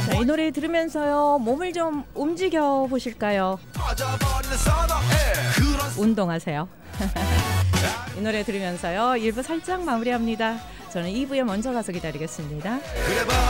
자, 이 노래 들으면서요 몸을 좀 움직여 보실까요? 운동하세요. 이 노래 들으면서요 1부 살짝 마무리합니다. 저는 2부에 먼저 가서 기다리겠습니다.